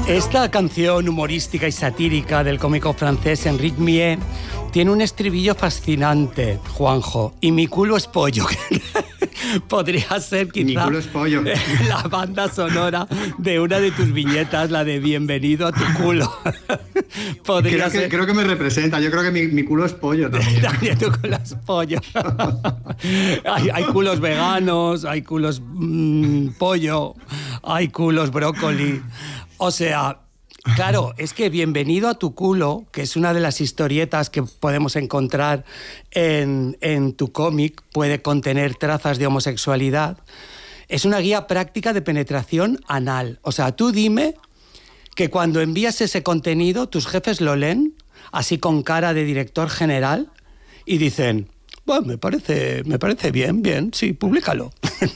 Esta canción humorística y satírica del cómico francés Enrique Millet tiene un estribillo fascinante, Juanjo, y mi culo es pollo. Podría ser quizá mi culo es pollo. La banda sonora de una de tus viñetas, la de Bienvenido a tu culo. Creo que me representa. Yo creo que mi culo es pollo también. También tu culo es pollo. Hay culos veganos, hay culos pollo, hay culos brócoli. O sea, claro, es que Bienvenido a tu culo, que es una de las historietas que podemos encontrar en tu cómic, puede contener trazas de homosexualidad, es una guía práctica de penetración anal. O sea, tú dime que cuando envías ese contenido, tus jefes lo leen, así con cara de director general, y dicen, bueno, me parece bien, sí, públicalo.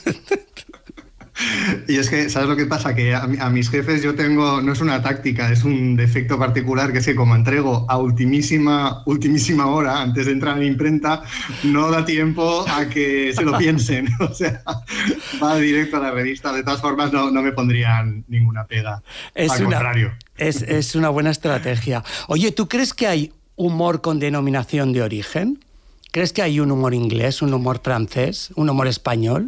Y es que, ¿sabes lo que pasa? Que a mis jefes yo tengo, no es una táctica, es un defecto particular, que es que como entrego a ultimísima hora, antes de entrar en imprenta, no da tiempo a que se lo piensen. O sea, va directo a la revista. De todas formas, no me pondrían ninguna pega. Al contrario. Es una buena estrategia. Oye, ¿tú crees que hay humor con denominación de origen? ¿Crees que hay un humor inglés, un humor francés, un humor español?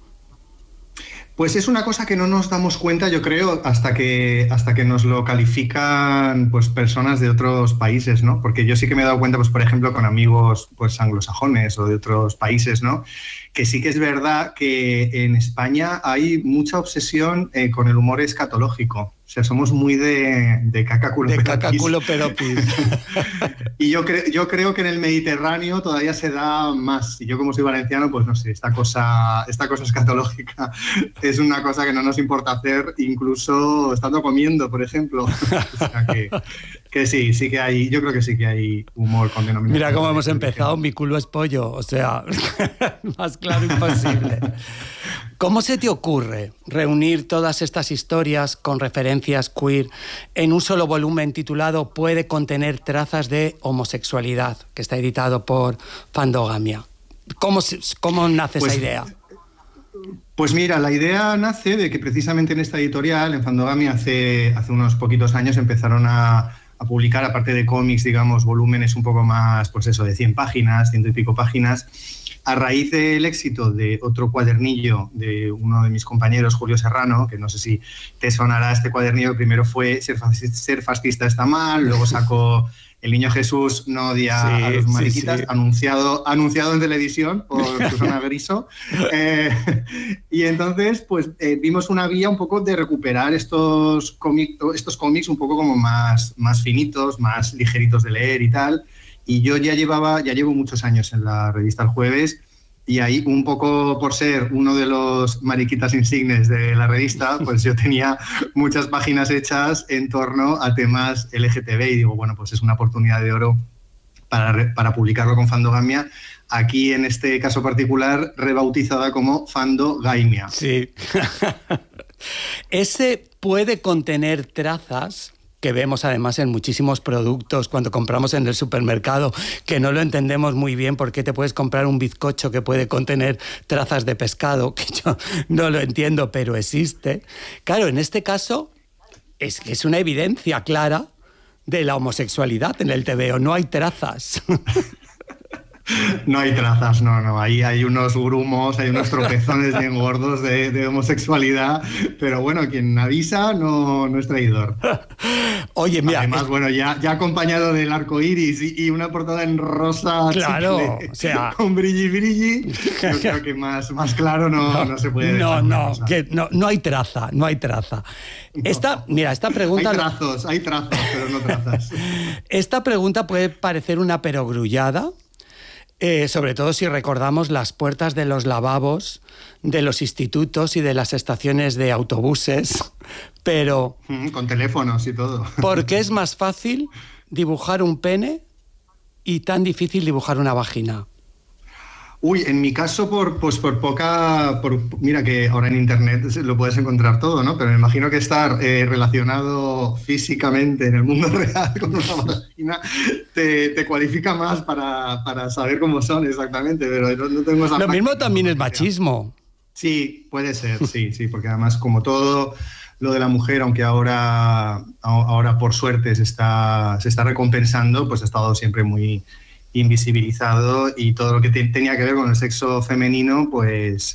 Pues es una cosa que no nos damos cuenta, yo creo, hasta que nos lo califican pues personas de otros países, ¿no? Porque yo sí que me he dado cuenta, pues por ejemplo, con amigos pues anglosajones o de otros países, ¿no? Que sí que es verdad que en España hay mucha obsesión con el humor escatológico. O sea, somos muy de caca culo pedopis. De caca culo pedopis. Y yo creo que en el Mediterráneo todavía se da más. Y yo, como soy valenciano, pues no sé, esta cosa escatológica es una cosa que no nos importa hacer, incluso estando comiendo, por ejemplo. O sea que sí que hay, yo creo que sí que hay humor con denominación. Mira cómo hemos empezado, mi culo es pollo, o sea, más claro imposible. ¿Cómo se te ocurre reunir todas estas historias con referencias queer en un solo volumen titulado Puede contener trazas de homosexualidad, que está editado por Fandogamia? ¿Cómo nace esa idea? Pues mira, la idea nace de que precisamente en esta editorial, en Fandogamia, hace unos poquitos años empezaron a publicar, aparte de cómics, digamos, volúmenes un poco más, pues eso, de 100 páginas, 100 y pico páginas, a raíz del éxito de otro cuadernillo de uno de mis compañeros, Julio Serrano, que no sé si te sonará este cuadernillo. Primero fue Ser fascista está mal, luego sacó El niño Jesús no odia a los mariquitas, sí. Anunciado en televisión por Susana Griso. Y entonces pues vimos una vía un poco de recuperar estos cómics un poco como más finitos, más ligeritos de leer y tal. Y yo ya llevo muchos años en la revista El Jueves, y ahí, un poco por ser uno de los mariquitas insignes de la revista, pues yo tenía muchas páginas hechas en torno a temas LGTB, y digo, bueno, pues es una oportunidad de oro para publicarlo con Fandogamia, aquí en este caso particular rebautizada como Fandogaimia. Sí. Ese puede contener trazas que vemos además en muchísimos productos cuando compramos en el supermercado, que no lo entendemos muy bien porque te puedes comprar un bizcocho que puede contener trazas de pescado, que yo no lo entiendo, pero existe. Claro, en este caso es que es una evidencia clara de la homosexualidad en el TVO, no hay trazas. No hay trazas, no. Ahí hay unos grumos, hay unos tropezones bien gordos de homosexualidad, pero bueno, quien avisa no es traidor. Oye, mira... Además, bueno, ya acompañado del arco iris y una portada en rosa, claro, chicle, o sea... con brilli, yo creo que más claro no se puede dejar. No hay traza. No. Esta pregunta... Hay trazos, pero no trazas. Esta pregunta puede parecer una perogrullada, sobre todo si recordamos las puertas de los lavabos, de los institutos y de las estaciones de autobuses, pero... Con teléfonos y todo. ¿Por qué es más fácil dibujar un pene y tan difícil dibujar una vagina? Uy, en mi caso, mira que ahora en internet lo puedes encontrar todo, ¿no? Pero me imagino que estar relacionado físicamente en el mundo real con una vagina te cualifica más para saber cómo son exactamente, pero no tengo esa... Lo mismo también es machismo. Sí, puede ser, sí, porque además como todo lo de la mujer, aunque ahora por suerte se está recompensando, pues ha estado siempre muy invisibilizado, y todo lo que tenía que ver con el sexo femenino, pues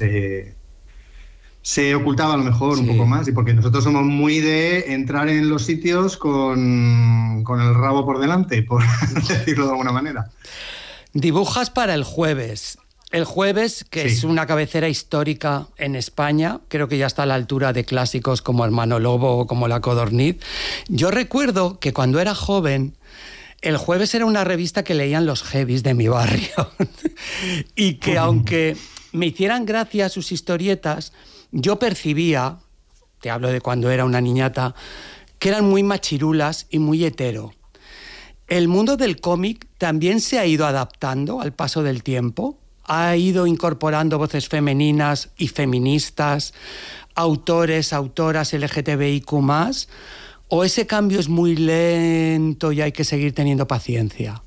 se ocultaba a lo mejor un poco más, y porque nosotros somos muy de entrar en los sitios con el rabo por delante, por decirlo de alguna manera. Dibujas para El Jueves. El Jueves, que es una cabecera histórica en España, creo que ya está a la altura de clásicos como Hermano Lobo o como La Codorniz. Yo recuerdo que cuando era joven, El Jueves era una revista que leían los heavies de mi barrio y que aunque me hicieran gracia sus historietas, yo percibía, te hablo de cuando era una niñata, que eran muy machirulas y muy hetero. ¿El mundo del cómic también se ha ido adaptando al paso del tiempo? ¿Ha ido incorporando voces femeninas y feministas, autores, autoras LGTBIQ+? ¿O ese cambio es muy lento y hay que seguir teniendo paciencia?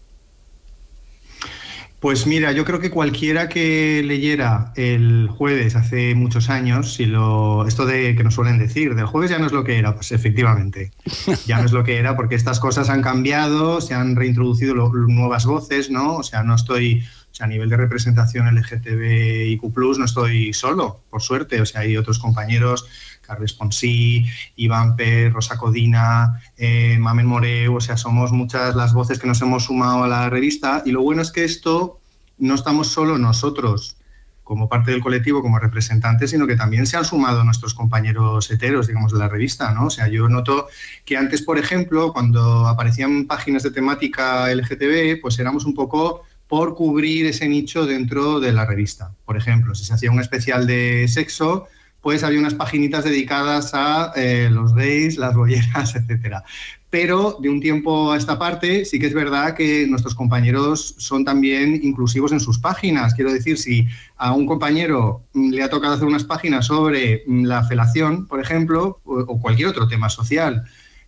Pues mira, yo creo que cualquiera que leyera El Jueves hace muchos años, esto de que nos suelen decir, del jueves ya no es lo que era, pues efectivamente, ya no es lo que era, porque estas cosas han cambiado, se han reintroducido nuevas voces, ¿no? O sea, a nivel de representación LGTBIQ+, no estoy solo, por suerte. O sea, hay otros compañeros, Carles Ponsí, Iván Pérez, Rosa Codina, Mamen Moreu. O sea, somos muchas las voces que nos hemos sumado a la revista, y lo bueno es que esto no estamos solo nosotros como parte del colectivo, como representantes, sino que también se han sumado nuestros compañeros heteros, digamos, de la revista, ¿no? O sea, yo noto que antes, por ejemplo, cuando aparecían páginas de temática LGTB, pues éramos un poco por cubrir ese nicho dentro de la revista. Por ejemplo, si se hacía un especial de sexo, pues había unas paginitas dedicadas a los gays, las bolleras, etcétera. Pero de un tiempo a esta parte sí que es verdad que nuestros compañeros son también inclusivos en sus páginas. Quiero decir, si a un compañero le ha tocado hacer unas páginas sobre la felación, por ejemplo, o cualquier otro tema social,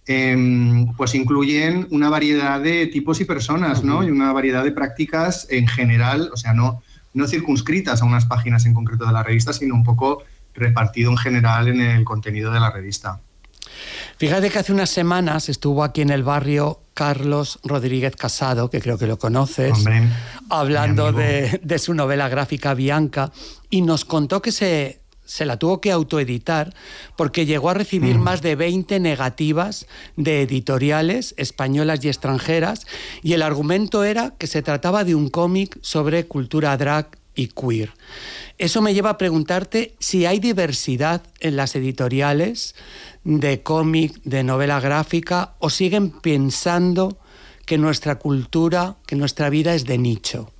pues incluyen una variedad de tipos y personas, ¿no? Y una variedad de prácticas en general, o sea, no circunscritas a unas páginas en concreto de la revista, sino un poco repartido en general en el contenido de la revista. Fíjate que hace unas semanas estuvo aquí en el barrio Carlos Rodríguez Casado, que creo que lo conoces, hombre, hablando de su novela gráfica Bianca, y nos contó que se la tuvo que autoeditar porque llegó a recibir más de 20 negativas de editoriales españolas y extranjeras, y el argumento era que se trataba de un cómic sobre cultura drag y queer. Eso me lleva a preguntarte si hay diversidad en las editoriales de cómic, de novela gráfica, o siguen pensando que nuestra cultura, que nuestra vida es de nicho.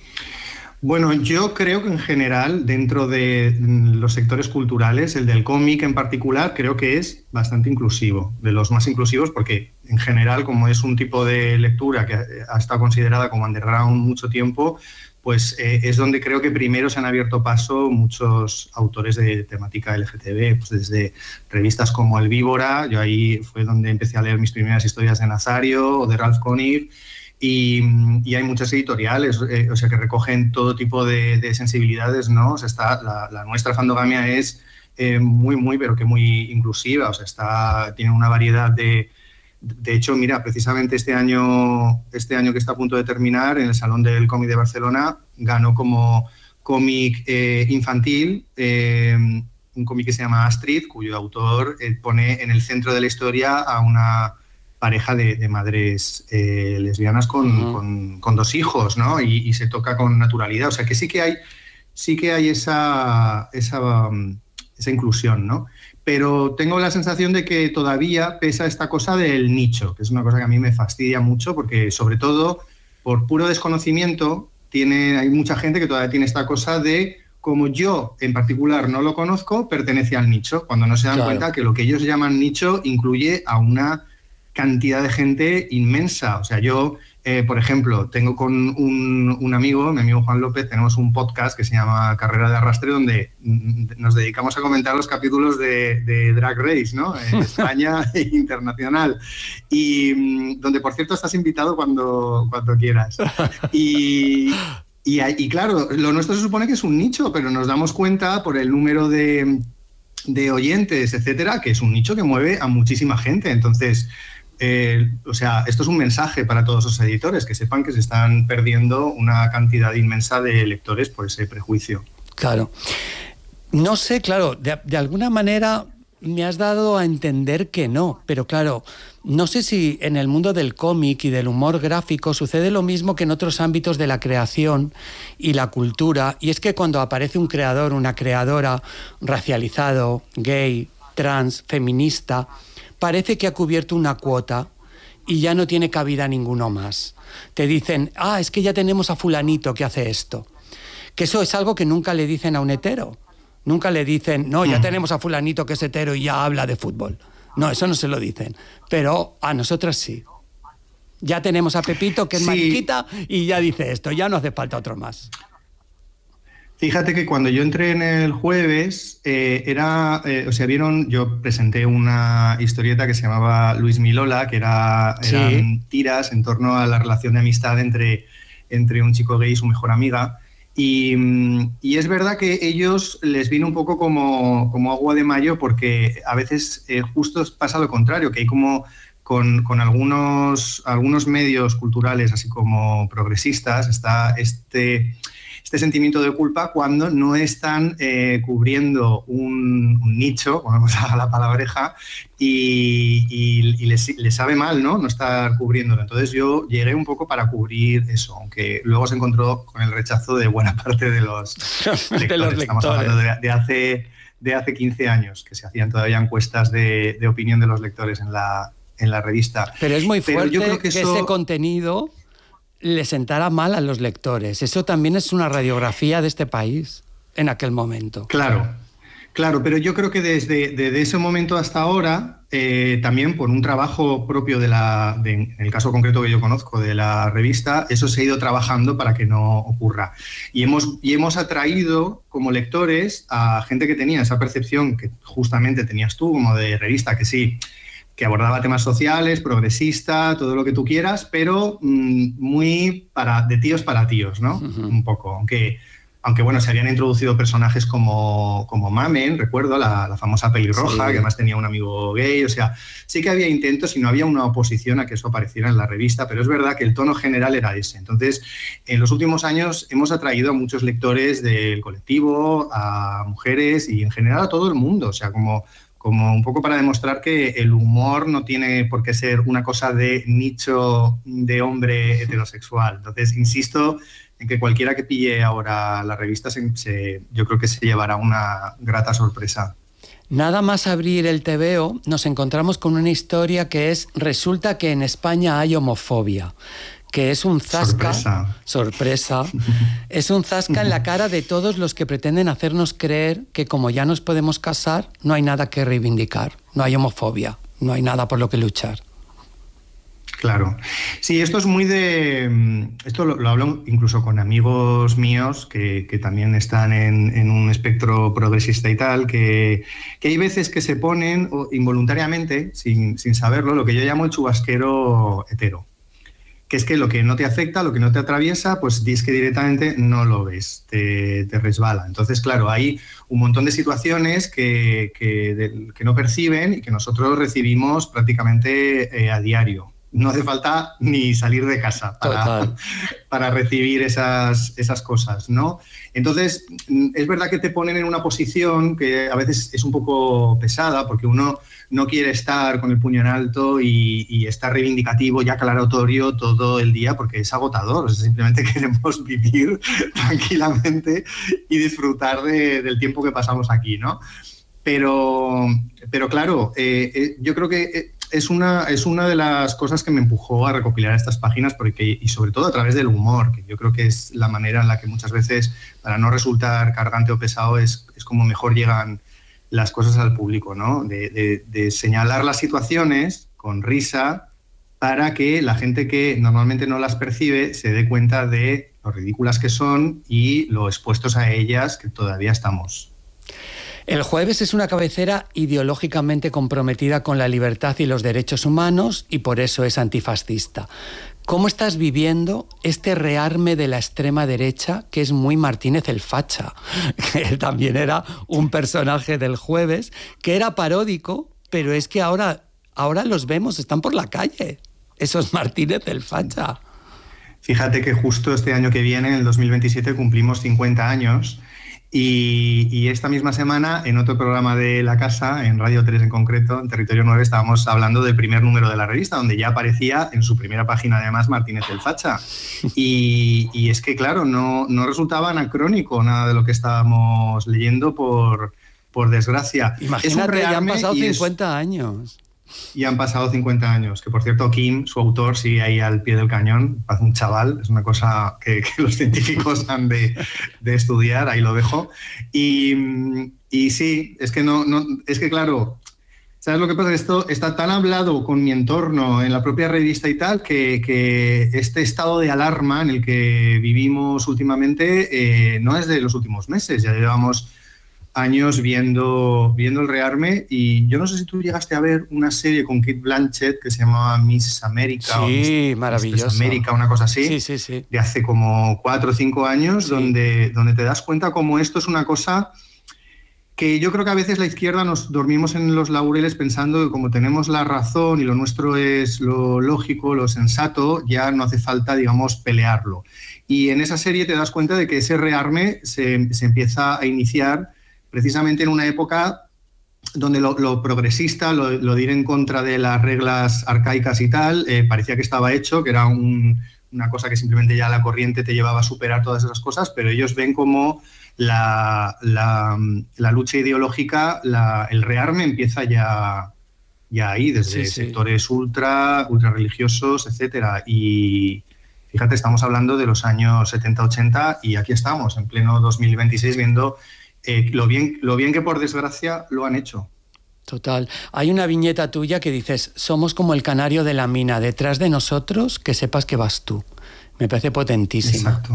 Bueno, yo creo que en general, dentro de los sectores culturales, el del cómic en particular, creo que es bastante inclusivo, de los más inclusivos, porque en general, como es un tipo de lectura que ha estado considerada como underground mucho tiempo, pues es donde creo que primero se han abierto paso muchos autores de temática LGTB, pues desde revistas como El Víbora. Yo ahí fue donde empecé a leer mis primeras historias de Nazario o de Ralph Conniff. Y hay muchas editoriales, o sea, que recogen todo tipo de sensibilidades, ¿no? O sea, la nuestra Fandogamia es muy, pero que muy inclusiva. O sea, tiene una variedad de hecho, mira, precisamente este año que está a punto de terminar, en el Salón del Cómic de Barcelona, ganó como cómic infantil un cómic que se llama Astrid, cuyo autor pone en el centro de la historia a una pareja de madres lesbianas con 2 hijos, ¿no? Y se toca con naturalidad. O sea, que sí que hay esa inclusión, ¿no? Pero tengo la sensación de que todavía pesa esta cosa del nicho, que es una cosa que a mí me fastidia mucho, porque sobre todo por puro desconocimiento hay mucha gente que todavía tiene esta cosa de, como yo en particular no lo conozco, pertenece al nicho, cuando no se dan cuenta que lo que ellos llaman nicho incluye a una cantidad de gente inmensa. O sea, yo, por ejemplo, tengo con un amigo, mi amigo Juan López, tenemos un podcast que se llama Carrera de Arrastre, donde nos dedicamos a comentar los capítulos de Drag Race, ¿no? En España e internacional. Y donde, por cierto, estás invitado cuando quieras. Y claro, lo nuestro se supone que es un nicho, pero nos damos cuenta por el número de de oyentes, etcétera, que es un nicho que mueve a muchísima gente. Entonces, o sea, esto es un mensaje para todos los editores, que sepan que se están perdiendo una cantidad inmensa de lectores por ese prejuicio. Claro. No sé, claro, de alguna manera me has dado a entender que no, pero claro, no sé si en el mundo del cómic y del humor gráfico sucede lo mismo que en otros ámbitos de la creación y la cultura, y es que cuando aparece un creador, una creadora racializado, gay, trans, feminista, parece que ha cubierto una cuota y ya no tiene cabida ninguno más. Te dicen, es que ya tenemos a fulanito que hace esto. Que eso es algo que nunca le dicen a un hetero. Nunca le dicen, no, ya tenemos a fulanito que es hetero y ya habla de fútbol. No, eso no se lo dicen. Pero a nosotras sí. Ya tenemos a Pepito, que es mariquita, y ya dice esto, ya no hace falta otro más. Fíjate que cuando yo entré en el Jueves, yo presenté una historieta que se llamaba Luis Milola, que eran tiras en torno a la relación de amistad entre un chico gay y su mejor amiga. Y es verdad que ellos les vino un poco como agua de mayo, porque a veces justo pasa lo contrario, que hay como con algunos medios culturales, así como progresistas, está este sentimiento de culpa cuando no están cubriendo un nicho, vamos a la palabreja, y les sabe mal, ¿no? No estar cubriéndolo. Entonces yo llegué un poco para cubrir eso, aunque luego se encontró con el rechazo de buena parte de los lectores. Estamos hablando de hace 15 años, que se hacían todavía encuestas de opinión de los lectores en la revista. Pero es muy fuerte yo creo que ese contenido le sentara mal a los lectores. Eso también es una radiografía de este país en aquel momento. Claro, pero yo creo que desde ese momento hasta ahora, también por un trabajo propio en el caso concreto que yo conozco de la revista, eso se ha ido trabajando para que no ocurra. Y hemos atraído como lectores a gente que tenía esa percepción que justamente tenías tú como de revista, que sí, que abordaba temas sociales, progresista, todo lo que tú quieras, pero muy de tíos para tíos, ¿no? Uh-huh. Un poco, aunque bueno, se habían introducido personajes como Mamen, recuerdo, la famosa pelirroja, que además tenía un amigo gay, o sea, sí que había intentos y no había una oposición a que eso apareciera en la revista, pero es verdad que el tono general era ese. Entonces, en los últimos años hemos atraído a muchos lectores del colectivo, a mujeres y en general a todo el mundo, o sea, como un poco para demostrar que el humor no tiene por qué ser una cosa de nicho de hombre heterosexual. Entonces, insisto en que cualquiera que pille ahora la revista yo creo que se llevará una grata sorpresa. Nada más abrir el TVO, nos encontramos con una historia que resulta que en España hay homofobia, que es un zasca, sorpresa, es un zasca en la cara de todos los que pretenden hacernos creer que como ya nos podemos casar, no hay nada que reivindicar, no hay homofobia, no hay nada por lo que luchar. Claro. Sí, esto es muy esto lo hablo incluso con amigos míos que también están en un espectro progresista y tal, que hay veces que se ponen involuntariamente, sin saberlo, lo que yo llamo el chubasquero hetero. Que es que lo que no te afecta, lo que no te atraviesa, pues es que directamente no lo ves, te resbala. Entonces, claro, hay un montón de situaciones que no perciben y que nosotros recibimos prácticamente a diario. No hace falta ni salir de casa para recibir esas cosas, ¿no? Entonces, es verdad que te ponen en una posición que a veces es un poco pesada, porque uno no quiere estar con el puño en alto y estar reivindicativo y aclaratorio todo el día, porque es agotador. O sea, simplemente queremos vivir tranquilamente y disfrutar del tiempo que pasamos aquí, ¿no? Pero claro, yo creo que es una de las cosas que me empujó a recopilar estas páginas, y sobre todo a través del humor, que yo creo que es la manera en la que muchas veces, para no resultar cargante o pesado, es como mejor llegan las cosas al público, ¿no? De señalar las situaciones con risa para que la gente que normalmente no las percibe se dé cuenta de lo ridículas que son y lo expuestos a ellas que todavía estamos. El Jueves es una cabecera ideológicamente comprometida con la libertad y los derechos humanos y por eso es antifascista. ¿Cómo estás viviendo este rearme de la extrema derecha, que es muy Martínez el Facha, que también era un personaje del Jueves, que era paródico, pero es que ahora los vemos, están por la calle, esos Martínez el Facha. Fíjate que justo este año que viene, en el 2027, cumplimos 50 años. Y esta misma semana, en otro programa de La Casa, en Radio 3 en concreto, en Territorio 9, estábamos hablando del primer número de la revista, donde ya aparecía en su primera página, además, Martínez el Facha. Y es que, claro, no resultaba anacrónico nada de lo que estábamos leyendo, por desgracia. Imagínate, ya han pasado 50 años. Y han pasado 50 años, que por cierto Kim, su autor, sigue ahí al pie del cañón, parece un chaval, es una cosa que los científicos han de estudiar, ahí lo dejo. Y sí, es que claro, ¿sabes lo que pasa? Esto está tan hablado con mi entorno, en la propia revista y tal, que este estado de alarma en el que vivimos últimamente no es de los últimos meses, ya llevamos años viendo el rearme, y yo no sé si tú llegaste a ver una serie con Kate Blanchett que se llamaba Miss América. Sí, maravillosa. Miss América, una cosa así, sí. de hace como 4 o 5 años, sí. donde te das cuenta cómo esto es una cosa que yo creo que a veces la izquierda nos dormimos en los laureles pensando que como tenemos la razón y lo nuestro es lo lógico, lo sensato, ya no hace falta, digamos, pelearlo. Y en esa serie te das cuenta de que ese rearme se empieza a iniciar precisamente en una época donde lo progresista, lo de ir en contra de las reglas arcaicas y tal, parecía que estaba hecho, que era una cosa que simplemente ya la corriente te llevaba a superar todas esas cosas, pero ellos ven como la lucha ideológica, el rearme empieza ya ahí, desde sectores ultra religiosos, etcétera. Y fíjate, estamos hablando de los años 70-80 y aquí estamos, en pleno 2026, viendo lo bien que por desgracia lo han hecho. Total. Hay una viñeta tuya que dices: somos como el canario de la mina, detrás de nosotros que sepas que vas tú. Me parece potentísima. Exacto.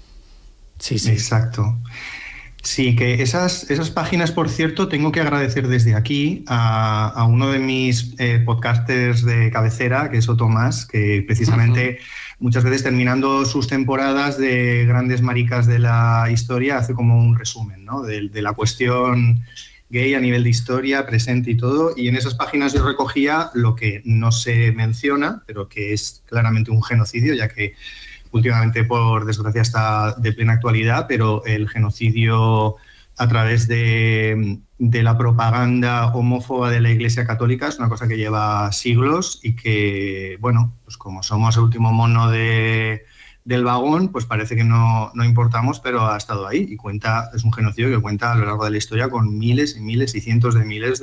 Sí. Exacto. Sí, que esas páginas, por cierto, tengo que agradecer desde aquí a uno de mis podcasters de cabecera, que es Otto Mas, que precisamente muchas veces, terminando sus temporadas de grandes maricas de la historia, hace como un resumen, ¿no?, de la cuestión gay a nivel de historia, presente y todo. Y en esas páginas yo recogía lo que no se menciona, pero que es claramente un genocidio, ya que últimamente, por desgracia, está de plena actualidad, pero el genocidio a través de la propaganda homófoba de la Iglesia Católica es una cosa que lleva siglos y que, bueno, pues como somos el último mono del vagón, pues parece que no importamos, pero ha estado ahí y es un genocidio que cuenta a lo largo de la historia con miles y miles y cientos de miles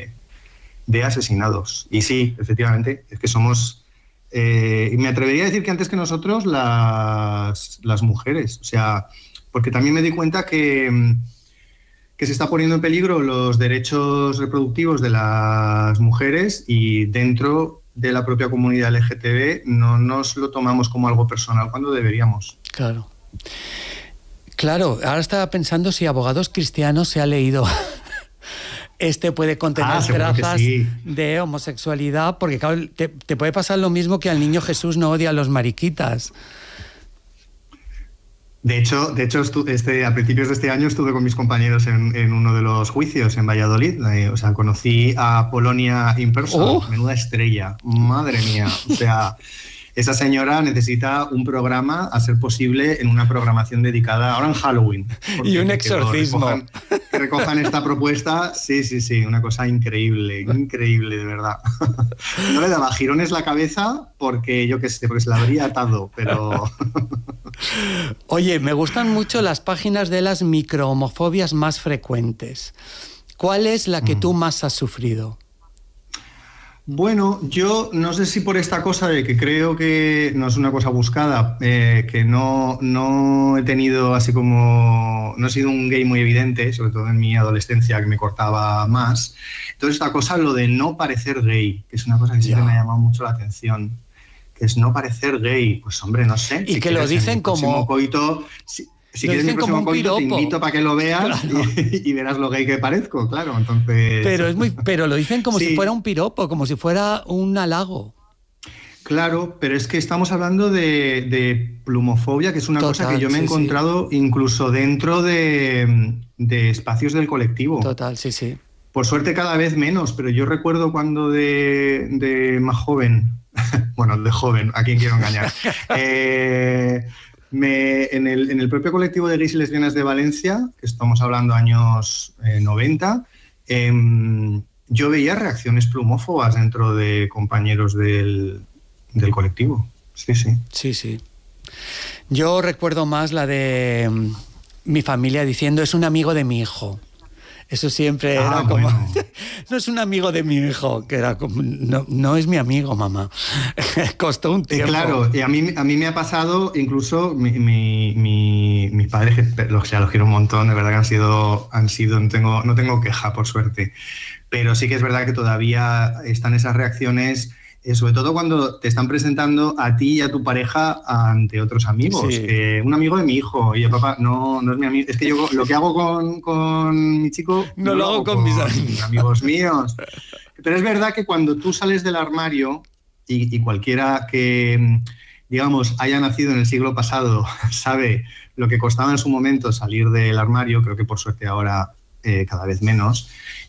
de asesinados. Y sí, efectivamente, es que somos... y me atrevería a decir que antes que nosotros las mujeres, o sea, porque también me di cuenta que se está poniendo en peligro los derechos reproductivos de las mujeres, y dentro de la propia comunidad LGTB no nos lo tomamos como algo personal cuando deberíamos. Claro, ahora estaba pensando si Abogados Cristianos se ha leído... puede contener trazas de homosexualidad, porque claro, te puede pasar lo mismo que al niño Jesús no odia a los mariquitas. De hecho a principios de este año estuve con mis compañeros en uno de los juicios en Valladolid. O sea, conocí a Polonia in person, menuda estrella, madre mía. O sea, esa señora necesita un programa, a ser posible, en una programación dedicada ahora en Halloween. Y un exorcismo. Que recojan esta propuesta, sí, una cosa increíble, de verdad. No le daba girones la cabeza porque, yo qué sé, porque se la habría atado, pero... Oye, me gustan mucho las páginas de las microhomofobias más frecuentes. ¿Cuál es la que tú más has sufrido? Bueno, yo no sé si por esta cosa de que creo que no es una cosa buscada, que no he tenido así como... No he sido un gay muy evidente, sobre todo en mi adolescencia, que me cortaba más. Entonces esta cosa, lo de no parecer gay, que es una cosa que siempre me ha llamado mucho la atención, que es no parecer gay. Pues hombre, no sé. Y que lo dicen como... Coito, si quieres mi próximo coito, te invito para que lo veas, claro. y verás lo gay que parezco, claro. Entonces... Pero lo dicen como si fuera un piropo, como si fuera un halago. Claro, pero es que estamos hablando de plumofobia, que es una cosa que yo me he encontrado incluso dentro de espacios del colectivo. Total, sí, sí. Por suerte cada vez menos, pero yo recuerdo cuando de más joven, bueno, de joven, ¿a quién quiero engañar? En el propio colectivo de gays y lesbianas de Valencia, que estamos hablando años 90, yo veía reacciones plumófobas dentro de compañeros del colectivo. Sí, sí. Sí, sí. Yo recuerdo más la de mi familia diciendo, es un amigo de mi hijo. Eso siempre era como... Bueno. No es un amigo de mi hijo, que era como... No es mi amigo, mamá. Costó un tiempo. Claro, y a mí me ha pasado, incluso mis padres, que los quiero un montón, de verdad que han sido no tengo queja, por suerte. Pero sí que es verdad que todavía están esas reacciones... sobre todo cuando te están presentando a ti y a tu pareja ante otros amigos. Sí. Un amigo de mi hijo. Y yo, papá, no es mi amigo. Es que yo lo que hago con mi chico... No lo hago con mis amigos míos. Pero es verdad que cuando tú sales del armario, y cualquiera que, digamos, haya nacido en el siglo pasado sabe lo que costaba en su momento salir del armario, creo que por suerte ahora cada vez menos,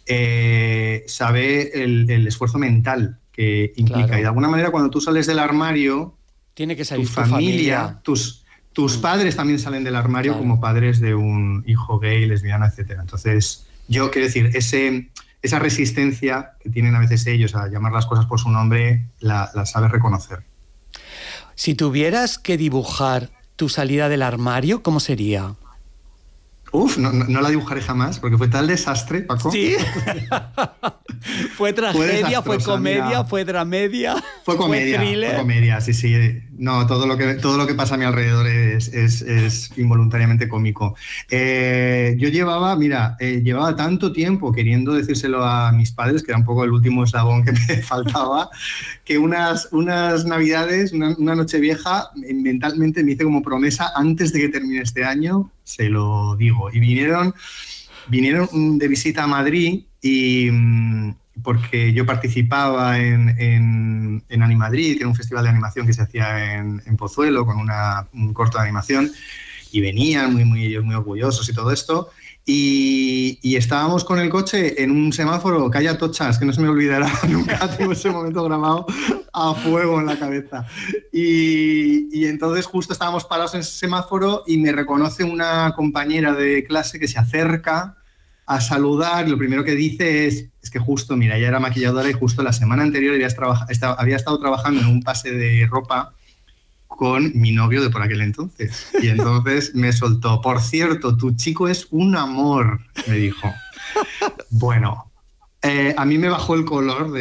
sabe el esfuerzo mental que implica. Claro. Y de alguna manera cuando tú sales del armario, tiene que salir tu familia. Tus padres también salen del armario, claro, como padres de un hijo gay, lesbiana, etc. Entonces, yo quiero decir, esa resistencia que tienen a veces ellos a llamar las cosas por su nombre, la sabes reconocer. Si tuvieras que dibujar tu salida del armario, ¿cómo sería? Uf, no la dibujaré jamás, porque fue tal desastre, Paco. Sí. Fue tragedia, fue comedia, mira, fue dramedia, fue comedia, sí. No, todo lo que pasa a mi alrededor es involuntariamente cómico. Yo llevaba tanto tiempo queriendo decírselo a mis padres, que era un poco el último eslabón que me faltaba, que unas navidades, una Nochevieja, mentalmente me hice como promesa, antes de que termine este año, se lo digo. Y vinieron de visita a Madrid, y porque yo participaba en Animadrid, que era un festival de animación que se hacía en Pozuelo, con un corto de animación, y venían ellos muy orgullosos y todo esto, y estábamos con el coche en un semáforo, calle Atochas, que no se me olvidará nunca, tengo ese momento grabado a fuego en la cabeza, y entonces justo estábamos parados en ese semáforo y me reconoce una compañera de clase que se acerca a saludar, y lo primero que dice es que justo, mira, ella era maquilladora y justo la semana anterior había estado trabajando en un pase de ropa con mi novio de por aquel entonces. Y entonces me soltó, por cierto, tu chico es un amor, me dijo. Bueno, a mí me bajó el color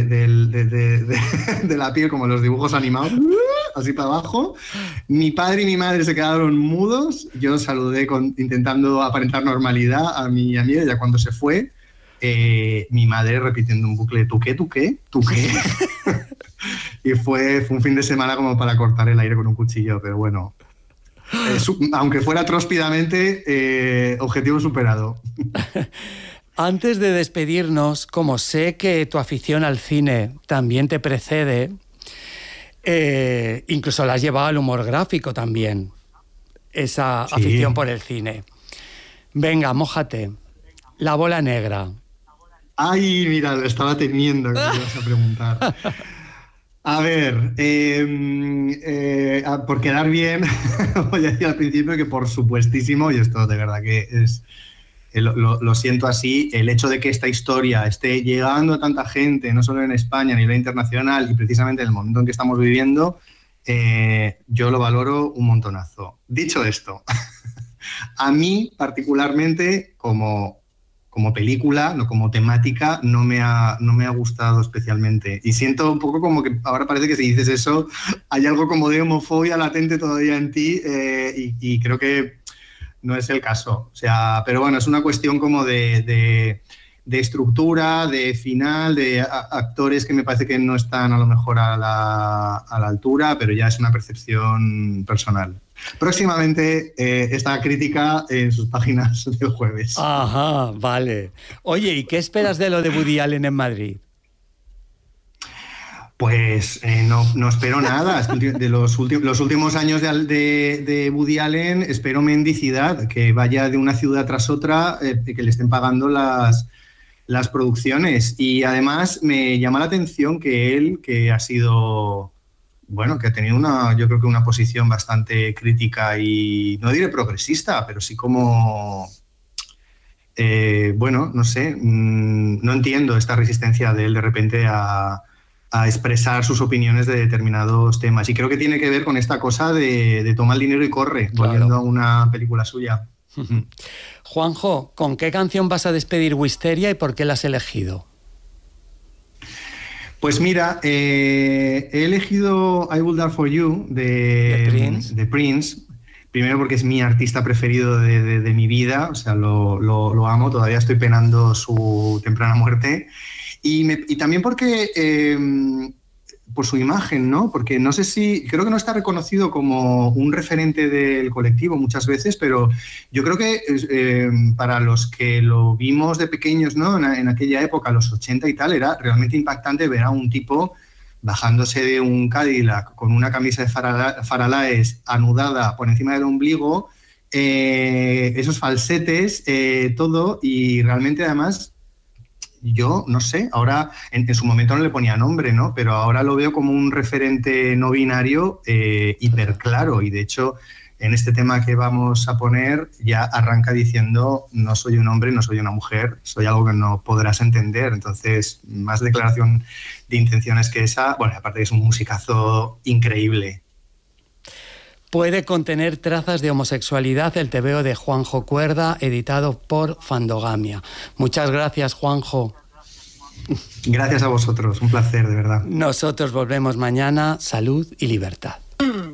de la piel, como los dibujos animados, así para abajo. Mi padre y mi madre se quedaron mudos. Yo saludé intentando aparentar normalidad a mi amiga, y ya cuando se fue, mi madre repitiendo un bucle, ¿tú qué? ¿Tú qué? ¿Tú qué? Y fue un fin de semana como para cortar el aire con un cuchillo, pero bueno, aunque fuera tróspidamente, objetivo superado. Antes de despedirnos, como sé que tu afición al cine también te precede, incluso la has llevado al humor gráfico también, esa afición por el cine. Venga, mójate. La bola negra. Ay, mira, lo estaba temiendo que me ibas a preguntar. A ver, por quedar bien, voy a decir al principio que por supuestísimo, y esto de verdad que es... Lo siento así, el hecho de que esta historia esté llegando a tanta gente, no solo en España, a nivel internacional, y precisamente en el momento en que estamos viviendo, yo lo valoro un montonazo. Dicho esto, a mí particularmente, como película, no como temática, no me ha gustado especialmente. Y siento un poco como que ahora parece que si dices eso, hay algo como de homofobia latente todavía en ti, y creo que no es el caso. O sea, pero bueno, es una cuestión como de estructura, de final, de actores que me parece que no están a lo mejor a la altura, pero ya es una percepción personal. Próximamente esta crítica en sus páginas del jueves. Ajá, vale. Oye, ¿y qué esperas de lo de Woody Allen en Madrid? Pues no espero nada. De los últimos años de Woody Allen espero mendicidad, que vaya de una ciudad tras otra, que le estén pagando las producciones. Y además me llama la atención que él, que ha sido, bueno, que ha tenido yo creo que una posición bastante crítica y no diré progresista, pero sí como... bueno, no sé, no entiendo esta resistencia de él de repente a expresar sus opiniones de determinados temas. Y creo que tiene que ver con esta cosa de toma el dinero y corre, claro, volviendo a una película suya. Juanjo, ¿con qué canción vas a despedir Wisteria y por qué la has elegido? Pues mira, he elegido I Will Die For You de Prince. Primero porque es mi artista preferido de mi vida, o sea, lo amo, todavía estoy penando su temprana muerte. Y también porque, por su imagen, ¿no? Porque no sé creo que no está reconocido como un referente del colectivo muchas veces, pero yo creo que para los que lo vimos de pequeños, ¿no? En aquella época, los 80 y tal, era realmente impactante ver a un tipo bajándose de un Cadillac con una camisa de Faralaes anudada por encima del ombligo, esos falsetes, todo, y realmente además... Yo no sé, ahora en su momento no le ponía nombre, ¿no? Pero ahora lo veo como un referente no binario hiper claro, y de hecho en este tema que vamos a poner ya arranca diciendo: no soy un hombre, no soy una mujer, soy algo que no podrás entender. Entonces, más declaración de intenciones que esa. Bueno, aparte que es un musicazo increíble. Puede contener trazas de homosexualidad el tebeo de Juanjo Cuerda, editado por Fandogamia. Muchas gracias, Juanjo. Gracias a vosotros, un placer, de verdad. Nosotros volvemos mañana. Salud y libertad.